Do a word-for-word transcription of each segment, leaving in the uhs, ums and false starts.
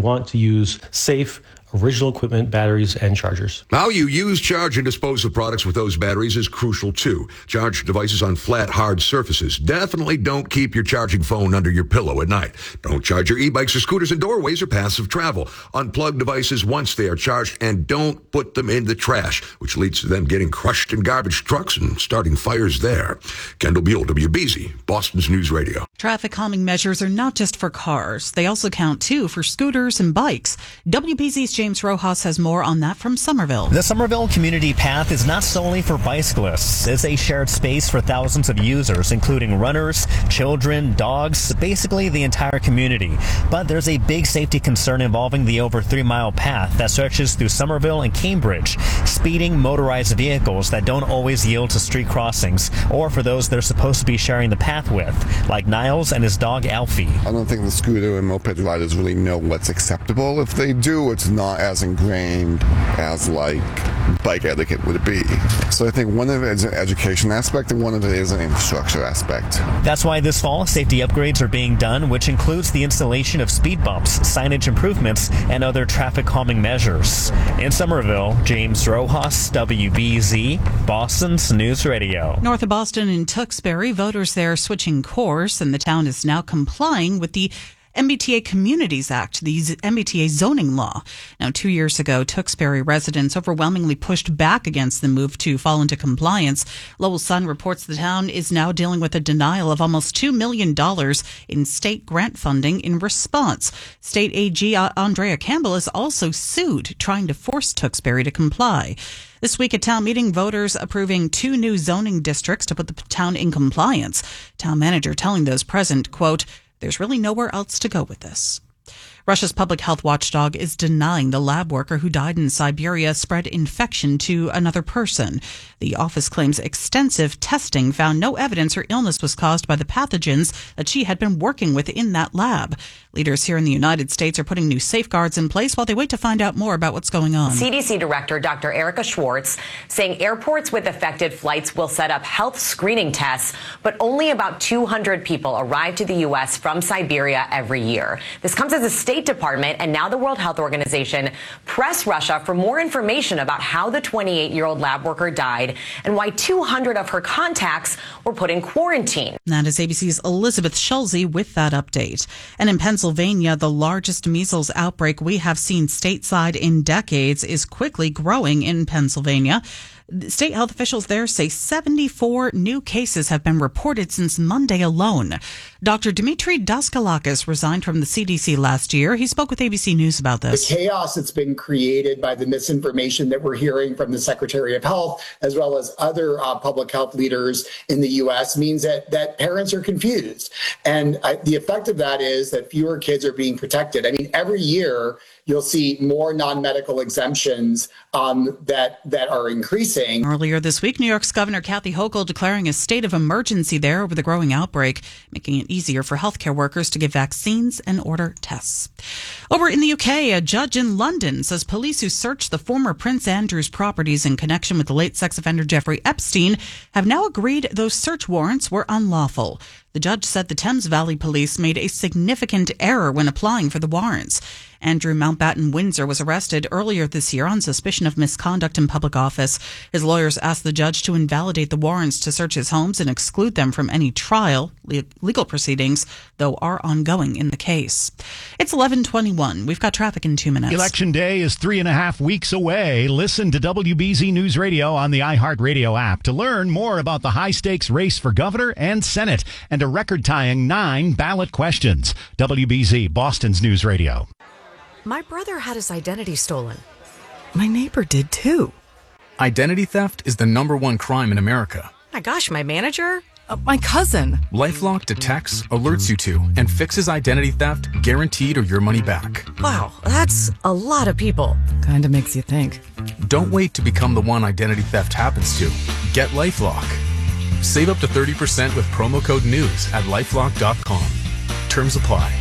want to use safe, original equipment, batteries, and chargers. How you use, charge, and dispose of products with those batteries is crucial, too. Charge devices on flat, hard surfaces. Definitely don't keep your charging phone under your pillow at night. Don't charge your e-bikes or scooters in doorways or paths of travel. Unplug devices once they are charged, and don't put them in the trash, which leads to them getting crushed in garbage trucks and starting fires there. Kendall Buell, W B Z, Boston's News Radio. Traffic calming measures are not just for cars. They also count, too, for scooters and bikes. W B Z's James Rojas has more on that from Somerville. The Somerville Community Path is not solely for bicyclists. It's a shared space for thousands of users, including runners, children, dogs, basically the entire community. But there's a big safety concern involving the over three-mile path that stretches through Somerville and Cambridge. Speeding motorized vehicles that don't always yield to street crossings, or for those they're supposed to be sharing the path with, like Niles and his dog Alfie. I don't think the scooter and moped riders really know what's acceptable. If they do, it's not as ingrained as like bike etiquette would be. So I think one of it is an education aspect and one of it is an infrastructure aspect. That's why this fall safety upgrades are being done, which includes the installation of speed bumps, signage improvements, and other traffic calming measures. In Somerville, James Rojas, W B Z, Boston's News Radio. North of Boston in Tewksbury, voters there switching course, and the town is now complying with the M B T A Communities Act, the M B T A zoning law. Now, two years ago, Tewksbury residents overwhelmingly pushed back against the move to fall into compliance. Lowell Sun reports the town is now dealing with a denial of almost two million dollars in state grant funding in response. State A G Andrea Campbell is also sued, trying to force Tewksbury to comply. This week at town meeting, voters approving two new zoning districts to put the town in compliance. Town manager telling those present, quote, "There's really nowhere else to go with this." Russia's public health watchdog is denying the lab worker who died in Siberia spread infection to another person. The office claims extensive testing found no evidence her illness was caused by the pathogens that she had been working with in that lab. Leaders here in the United States are putting new safeguards in place while they wait to find out more about what's going on. C D C Director Doctor Erica Schwartz saying airports with affected flights will set up health screening tests, but only about two hundred people arrive to the U S from Siberia every year. This comes as a State Department and now the World Health Organization press Russia for more information about how the twenty-eight-year-old lab worker died and why two hundred of her contacts were put in quarantine. That is A B C's Elizabeth Schulze with that update. And in Pennsylvania, the largest measles outbreak we have seen stateside in decades is quickly growing in Pennsylvania. State health officials there say seventy-four new cases have been reported since Monday alone. Doctor Dmitry Daskalakis resigned from the C D C last year. He spoke with A B C News about this. The chaos that's been created by the misinformation that we're hearing from the Secretary of Health, as well as other uh, public health leaders in the U S, means that, that parents are confused. And uh, the effect of that is that fewer kids are being protected. I mean, every year, you'll see more non-medical exemptions um, that that are increasing. Earlier this week, New York's Governor Kathy Hochul declaring a state of emergency there over the growing outbreak, making it easier for healthcare workers to give vaccines and order tests. Over in the U K, a judge in London says police who searched the former Prince Andrew's properties in connection with the late sex offender Jeffrey Epstein have now agreed those search warrants were unlawful. The judge said the Thames Valley Police made a significant error when applying for the warrants. Andrew Mountbatten Windsor was arrested earlier this year on suspicion of misconduct in public office. His lawyers asked the judge to invalidate the warrants to search his homes and exclude them from any trial. Le- legal proceedings, though, are ongoing in the case. It's eleven twenty-one. We've got traffic in two minutes. Election day is three and a half weeks away. Listen to W B Z News Radio on the iHeartRadio app to learn more about the high-stakes race for governor and Senate and a record-tying nine ballot questions. W B Z, Boston's News Radio. My brother had his identity stolen. My neighbor did too. Identity theft is the number one crime in America. My gosh, my manager? Uh, my cousin. LifeLock detects, alerts you to, and fixes identity theft guaranteed or your money back. Wow, that's a lot of people. Kinda makes you think. Don't wait to become the one identity theft happens to. Get LifeLock. Save up to thirty percent with promo code NEWS at lifelock dot com. Terms apply.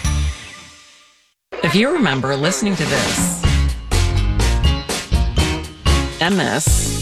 If you remember listening to this, and this,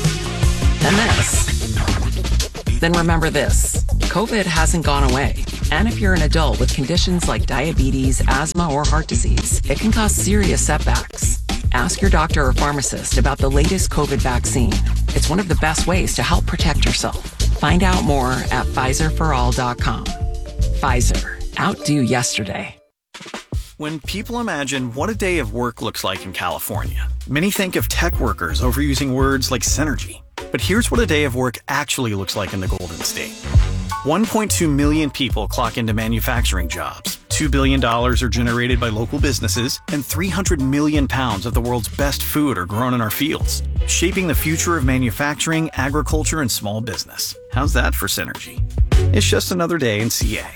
and this, then remember this. COVID hasn't gone away, And if you're an adult with conditions like diabetes, asthma, or heart disease, it can cause serious setbacks. Ask your doctor or pharmacist about the latest COVID vaccine. It's one of the best ways to help protect yourself. Find out more at Pfizer for all dot com. Pfizer. Outdo yesterday. When people imagine what a day of work looks like in California, many think of tech workers overusing words like synergy. But here's what a day of work actually looks like in the Golden State. one point two million people clock into manufacturing jobs. two billion dollars are generated by local businesses, and three hundred million pounds of the world's best food are grown in our fields, shaping the future of manufacturing, agriculture, and small business. How's that for synergy? It's just another day in C A.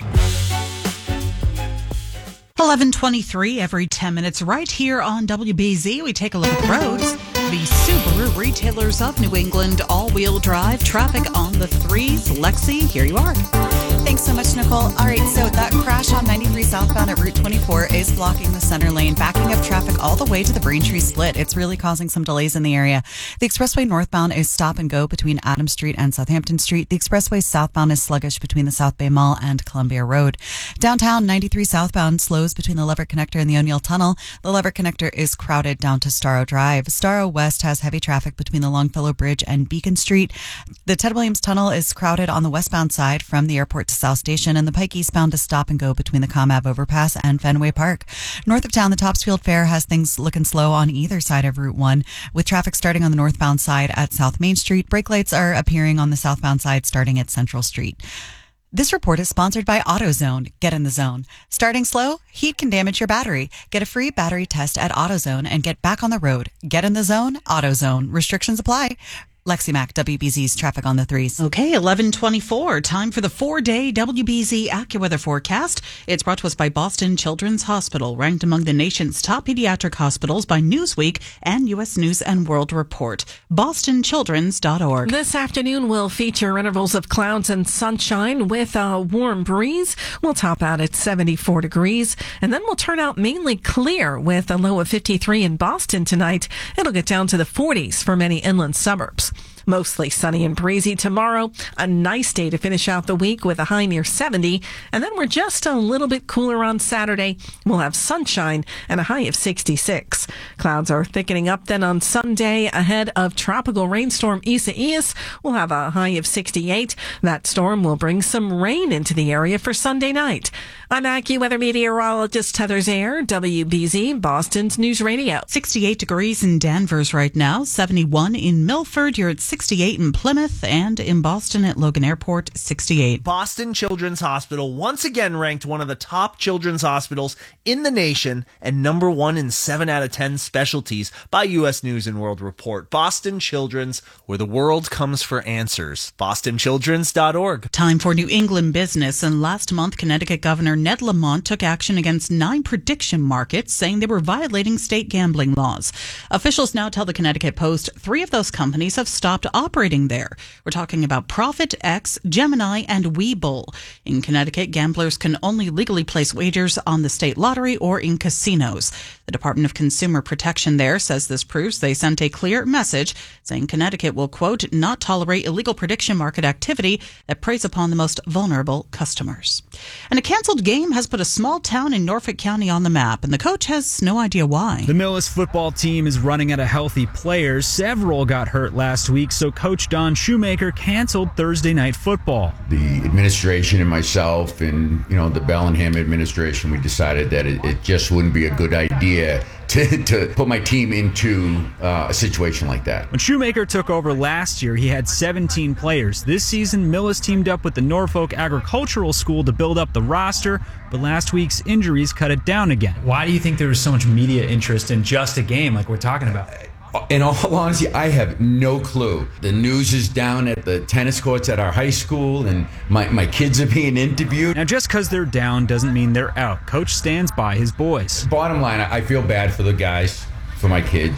eleven twenty-three every ten minutes right here on W B Z. We take a look at the roads. The Subaru retailers of New England all-wheel drive traffic on the threes. Lexi, here you are. Thanks so much, Nicole. All right, so that crash on ninety-three southbound at Route twenty-four is blocking the center lane, backing up traffic all the way to the Braintree split. It's really causing some delays in the area. The expressway northbound is stop and go between Adams Street and Southampton Street. The expressway southbound is sluggish between the South Bay Mall and Columbia Road. Downtown, ninety-three southbound slows between the Leverett Connector and the O'Neill Tunnel. The Leverett Connector is crowded down to Starro Drive. Starro West has heavy traffic between the Longfellow Bridge and Beacon Street. The Ted Williams Tunnel is crowded on the westbound side from the airport to South Station, and the Pike eastbound is stop and go between the Comm Ave overpass and Fenway Park. North of town, the Topsfield Fair has things looking slow on either side of Route one, with traffic starting on the northbound side at South Main Street. Brake lights are appearing on the southbound side starting at Central Street. This report is sponsored by AutoZone. Get in the zone. Starting slow? Heat can damage your battery. Get a free battery test at AutoZone and get back on the road. Get in the zone? AutoZone. Restrictions apply. Lexi Mack, W B Z's traffic on the threes. Okay, eleven twenty-four. Time for the four-day W B Z AccuWeather forecast. It's brought to us by Boston Children's Hospital, ranked among the nation's top pediatric hospitals by Newsweek and U S News and World Report. boston children's dot org. This afternoon will feature intervals of clouds and sunshine with a warm breeze. We'll top out at seventy-four degrees, and then we'll turn out mainly clear with a low of fifty-three in Boston tonight. It'll get down to the forties for many inland suburbs. Mostly sunny and breezy tomorrow. A nice day to finish out the week with a high near seventy. And then we're just a little bit cooler on Saturday. We'll have sunshine and a high of sixty-six. Clouds are thickening up then on Sunday ahead of tropical rainstorm Isaias. We'll have a high of sixty-eight. That storm will bring some rain into the area for Sunday night. I'm AccuWeather meteorologist Heather Zayer, W B Z, Boston's News Radio. sixty-eight degrees in Danvers right now, seventy-one in Milford. You're at sixty-eight in Plymouth, and in Boston at Logan Airport, sixty-eight. Boston Children's Hospital once again ranked one of the top children's hospitals in the nation and number one in seven out of ten specialties by U S News and World Report. Boston Children's, where the world comes for answers. boston children's dot org. Time for New England business. And last month, Connecticut Governor Ned Lamont took action against nine prediction markets, saying they were violating state gambling laws. Officials now tell the Connecticut Post three of those companies have stopped operating there. We're talking about Profit X, Gemini, and Webull. In Connecticut, gamblers can only legally place wagers on the state lottery or in casinos. The Department of Consumer Protection there says this proves they sent a clear message saying Connecticut will, quote, not tolerate illegal prediction market activity that preys upon the most vulnerable customers. And a canceled game has put a small town in Norfolk County on the map, and the coach has no idea why. The Millis football team is running out of healthy players. Several got hurt last week, so Coach Don Shoemaker canceled Thursday night football. The administration and myself and, you know, the Bellingham administration, we decided that it, it just wouldn't be a good idea to, to put my team into uh, a situation like that. When Shoemaker took over last year, he had seventeen players. This season, Millis teamed up with the Norfolk Agricultural School to build up the roster, but last week's injuries cut it down again. Why do you think there was so much media interest in just a game like we're talking about? In all honesty, I have no clue. The news is down at the tennis courts at our high school, and my, my kids are being interviewed. Now, just because they're down doesn't mean they're out. Coach stands by his boys. Bottom line, I feel bad for the guys, for my kids.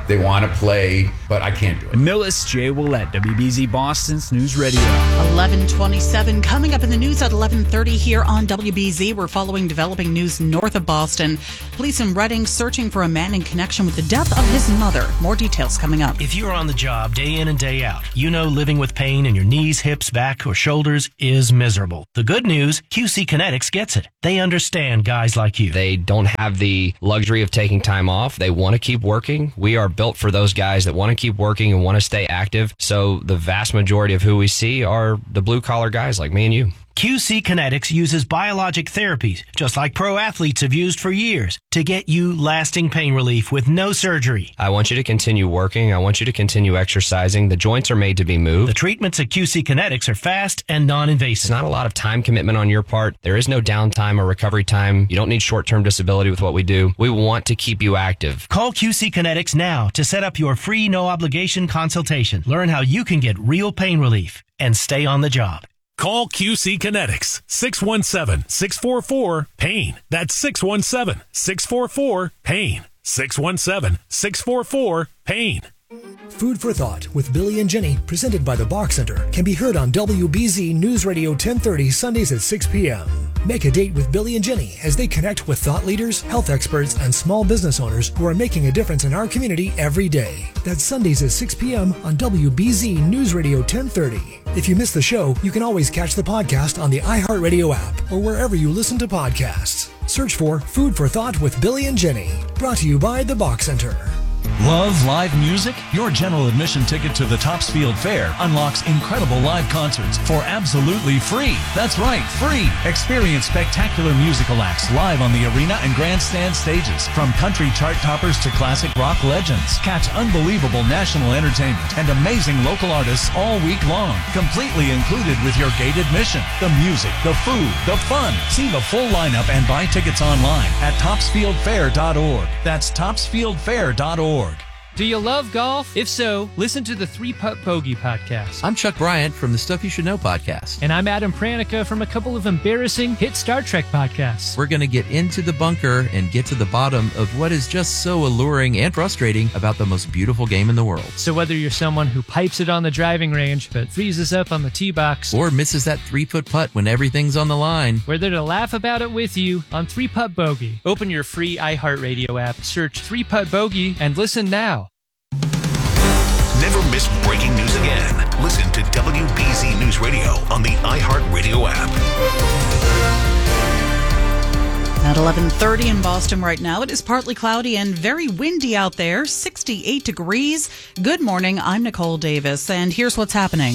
They want to play, but I can't do it. Millis, Jay Willett, W B Z Boston's News Radio. eleven twenty-seven coming up in the news at eleven thirty here on W B Z. We're following developing news north of Boston. Police in Reading searching for a man in connection with the death of his mother. More details coming up. If you're on the job day in and day out, you know living with pain in your knees, hips, back, or shoulders is miserable. The good news, Q C Kinetics gets it. They understand guys like you. They don't have the luxury of taking time off. They want to keep working. We are built for those guys that want to keep working and want to stay active. So the vast majority of who we see are the blue collar guys like me and you. Q C Kinetics uses biologic therapies, just like pro athletes have used for years, to get you lasting pain relief with no surgery. I want you to continue working. I want you to continue exercising. The joints are made to be moved. The treatments at Q C Kinetics are fast and non-invasive. It's not a lot of time commitment on your part. There is no downtime or recovery time. You don't need short-term disability with what we do. We want to keep you active. Call Q C Kinetics now to set up your free no-obligation consultation. Learn how you can get real pain relief and stay on the job. Call Q C Kinetics, six one seven, six four four, PAIN. That's six one seven, six four four, PAIN. six one seven, six four four, PAIN. Food for Thought with Billy and Jenny, presented by the Bach Center, can be heard on W B Z News Radio ten thirty Sundays at six p.m. Make a date with Billy and Jenny as they connect with thought leaders, health experts, and small business owners who are making a difference in our community every day. That's Sundays at six p.m. on W B Z News Radio ten thirty. If you miss the show, you can always catch the podcast on the iHeartRadio app or wherever you listen to podcasts. Search for Food for Thought with Billy and Jenny. Brought to you by the Bach Center. Love live music? Your general admission ticket to the Topsfield Fair unlocks incredible live concerts for absolutely free. That's right, free. Experience spectacular musical acts live on the arena and grandstand stages. From country chart toppers to classic rock legends. Catch unbelievable national entertainment and amazing local artists all week long. Completely included with your gate admission. The music, the food, the fun. See the full lineup and buy tickets online at topsfield fair dot org. That's topsfield fair dot org. Do you love golf? If so, listen to the Three Putt Bogey podcast. I'm Chuck Bryant from the Stuff You Should Know podcast. And I'm Adam Pranica from a couple of embarrassing hit Star Trek podcasts. We're going to get into the bunker and get to the bottom of what is just so alluring and frustrating about the most beautiful game in the world. So whether you're someone who pipes it on the driving range but freezes up on the tee box, or misses that three-foot putt when everything's on the line, we're there to laugh about it with you on Three Putt Bogey. Open your free iHeartRadio app, search Three Putt Bogey, and listen now. Never miss breaking news again. Listen to W B Z News Radio on the iHeartRadio app. At eleven thirty in Boston right now, it is partly cloudy and very windy out there, sixty-eight degrees. Good morning, I'm Nicole Davis, and here's what's happening.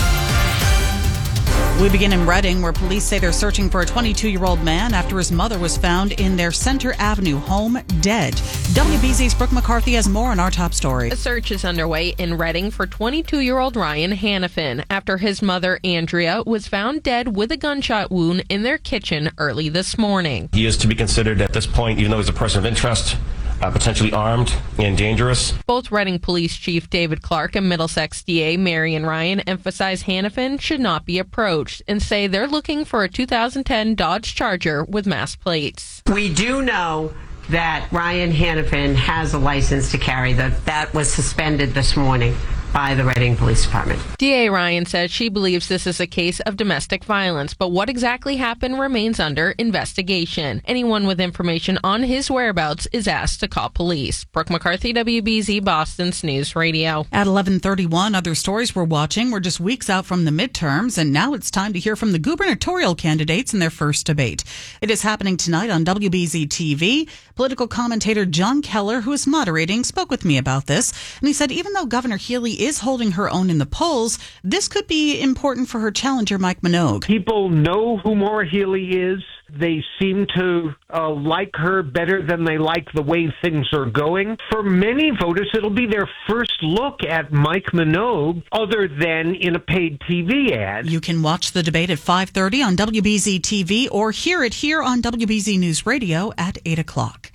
We begin in Reading, where police say they're searching for a twenty-two-year-old man after his mother was found in their Center Avenue home dead. W B Z's Brooke McCarthy has more on our top story. A search is underway in Reading for twenty-two-year-old Ryan Hannafin after his mother, Andrea, was found dead with a gunshot wound in their kitchen early this morning. He is to be considered at this point, even though he's a person of interest, Uh, potentially armed and dangerous. Both Reading Police Chief David Clark and Middlesex D A Marion Ryan emphasize Hannafin should not be approached and say they're looking for a two thousand ten Dodge Charger with mass plates. We do know that Ryan Hannafin has a license to carry. That that was suspended this morning by the Reading Police Department. D A Ryan says she believes this is a case of domestic violence, but what exactly happened remains under investigation. Anyone with information on his whereabouts is asked to call police. Brooke McCarthy, W B Z Boston's News Radio. At eleven thirty-one, other stories we're watching. We're just weeks out from the midterms, and now it's time to hear from the gubernatorial candidates in their first debate. It is happening tonight on W B Z T V. Political commentator John Keller, who is moderating, spoke with me about this, and he said even though Governor Healy is holding her own in the polls, this could be important for her challenger, Mike Minogue. People know who Maura Healey is. They seem to uh, like her better than they like the way things are going. For many voters, it'll be their first look at Mike Minogue other than in a paid T V ad. You can watch the debate at five thirty on W B Z T V or hear it here on W B Z News Radio at eight o'clock.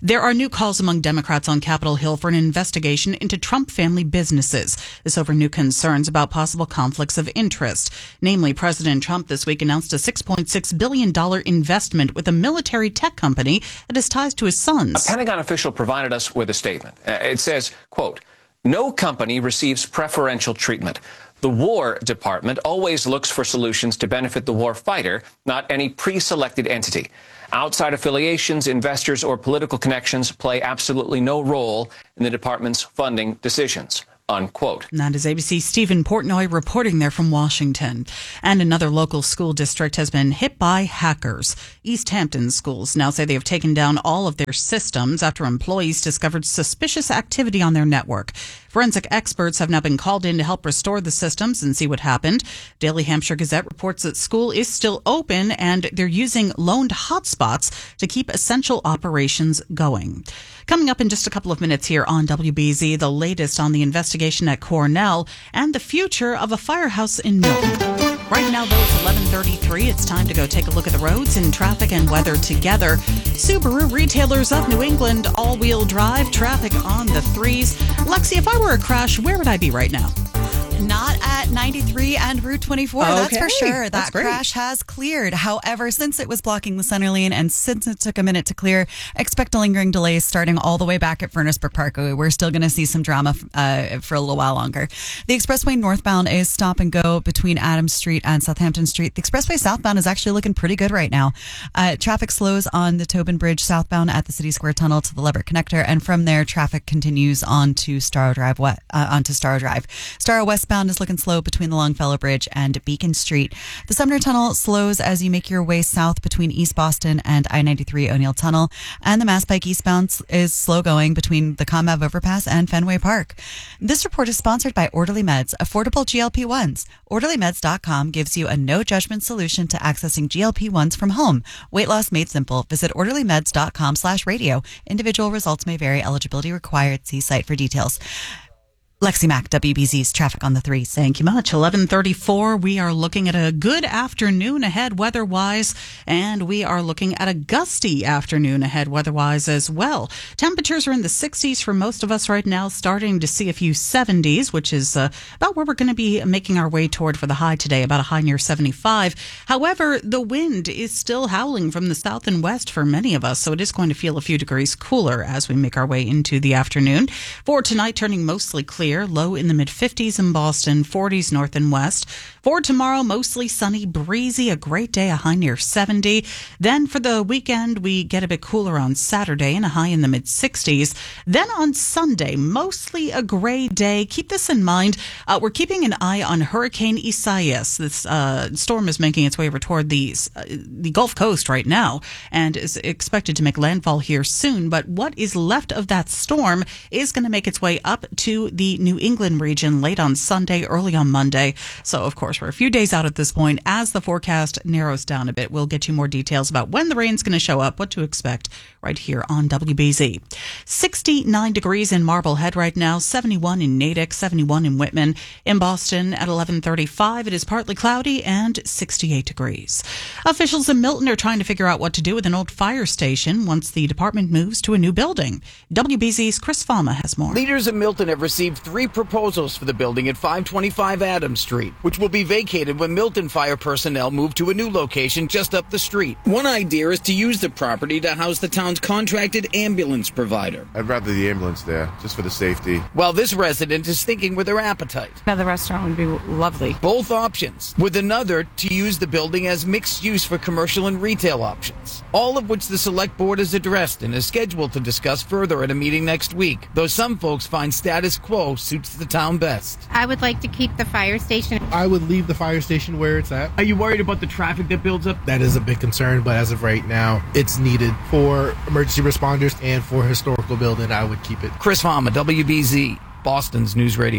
There are new calls among Democrats on Capitol Hill for an investigation into Trump family businesses. This over new concerns about possible conflicts of interest. Namely, President Trump this week announced a six point six billion dollars investment with a military tech company that has ties to his sons. A Pentagon official provided us with a statement. It says, quote, "No company receives preferential treatment. The War Department always looks for solutions to benefit the war fighter, not any pre-selected entity. Outside affiliations, investors, or political connections play absolutely no role in the department's funding decisions." Unquote. And that is A B C's Stephen Portnoy reporting there from Washington. And another local school district has been hit by hackers. East Hampton schools now say they have taken down all of their systems after employees discovered suspicious activity on their network. Forensic experts have now been called in to help restore the systems and see what happened. Daily Hampshire Gazette reports that school is still open and they're using loaned hotspots to keep essential operations going. Coming up in just a couple of minutes here on W B Z, the latest on the investigation at Cornell and the future of a firehouse in Milton. Right now, though, it's eleven thirty-three. It's time to go take a look at the roads and traffic and weather together. Subaru retailers of New England, all-wheel drive, traffic on the threes. Lexi, if I were a crash, where would I be right now? Not at ninety-three and Route twenty-four, Okay. that's for sure. That's That great. crash has cleared. However, since it was blocking the center lane and since it took a minute to clear, expect lingering delays starting all the way back at Furnace Brook Parkway. We're still going to see some drama uh, for a little while longer. The expressway northbound is stop and go between Adams Street and Southampton Street. The expressway southbound is actually looking pretty good right now. Uh, traffic slows on the Tobin Bridge southbound at the City Square Tunnel to the Leverett Connector, and from there, traffic continues on to Starrow Drive. Uh, onto Starrow Drive. Starrow westbound is looking slow between the Longfellow Bridge and Beacon Street. The Sumner Tunnel slows as you make your way south between East Boston and I ninety-three O'Neill Tunnel, and the Mass Pike eastbound is slow going between the ComAv Overpass and Fenway Park. This report is sponsored by Orderly Meds, affordable G L P ones. orderly meds dot com gives you a no-judgment solution to accessing G L P ones from home. Weight loss made simple. Visit orderly meds dot com slash radio. Individual results may vary. Eligibility required. See site for details. Lexi Mack, W B Z's Traffic on the Threes. Thank you much. eleven thirty-four. We are looking at a good afternoon ahead weather-wise, and we are looking at a gusty afternoon ahead weather-wise as well. Temperatures are in the sixties for most of us right now, starting to see a few seventies, which is uh, about where we're going to be making our way toward for the high today, about a high near seventy-five. However, the wind is still howling from the south and west for many of us, so it is going to feel a few degrees cooler as we make our way into the afternoon. For tonight, turning mostly clear. Low in the mid-fifties in Boston, forties north and west. For tomorrow, mostly sunny, breezy, a great day, a high near seventy. Then for the weekend, we get a bit cooler on Saturday and a high in the mid-sixties. Then on Sunday, mostly a gray day. Keep this in mind. Uh, we're keeping an eye on Hurricane Isaias. This uh, storm is making its way over toward the, uh, the Gulf Coast right now and is expected to make landfall here soon. But what is left of that storm is going to make its way up to the New England region late on Sunday, early on Monday. So, of course, we're a few days out at this point. As the forecast narrows down a bit, we'll get you more details about when the rain's going to show up, what to expect right here on W B Z. sixty-nine degrees in Marblehead right now, seventy-one in Natick, seventy-one in Whitman. In Boston at eleven thirty-five, it is partly cloudy and sixty-eight degrees. Officials in Milton are trying to figure out what to do with an old fire station once the department moves to a new building. W B Z's Chris Fama has more. Leaders in Milton have received three proposals for the building at five twenty-five Adams Street, which will be vacated when Milton fire personnel move to a new location just up the street. One idea is to use the property to house the town's contracted ambulance provider. I'd rather the ambulance there, just for the safety. While this resident is thinking with her appetite. Another restaurant would be lovely. Both options, with another to use the building as mixed use for commercial and retail options. All of which the select board has addressed and is scheduled to discuss further at a meeting next week, though some folks find status quo suits the town best. I would like to keep the fire station. I would leave the fire station where it's at. Are you worried about the traffic that builds up? That is a big concern, but as of right now, it's needed for emergency responders and for historical building. I would keep it. Chris Fama, W B Z, Boston's News Radio.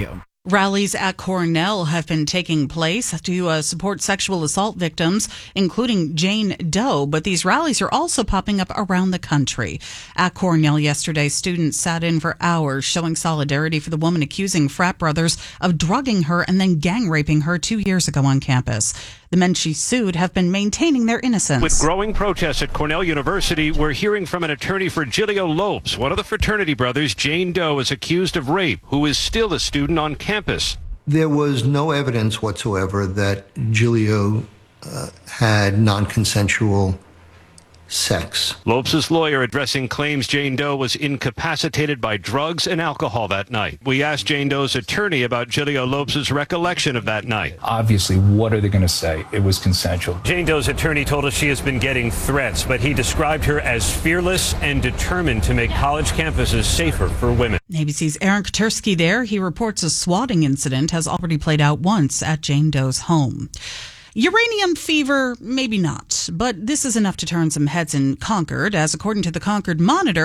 Rallies at Cornell have been taking place to uh, support sexual assault victims, including Jane Doe, but these rallies are also popping up around the country. At Cornell yesterday, students sat in for hours showing solidarity for the woman accusing frat brothers of drugging her and then gang raping her two years ago on campus. The men she sued have been maintaining their innocence. With growing protests at Cornell University, we're hearing from an attorney for Giglio Lopes. One of the fraternity brothers, Jane Doe, is accused of rape, who is still a student on campus. There was no evidence whatsoever that Giglio uh, had non-consensual sex. Lopes' lawyer addressing claims Jane Doe was incapacitated by drugs and alcohol that night. We asked Jane Doe's attorney about Giglio Lopes' recollection of that night. Obviously, what are they going to say? It was consensual. Jane Doe's attorney told us she has been getting threats, but he described her as fearless and determined to make college campuses safer for women. A B C's Aaron Katursky there. He reports a swatting incident has already played out once at Jane Doe's home. Uranium fever, maybe not, but this is enough to turn some heads in Concord, as according to the Concord Monitor,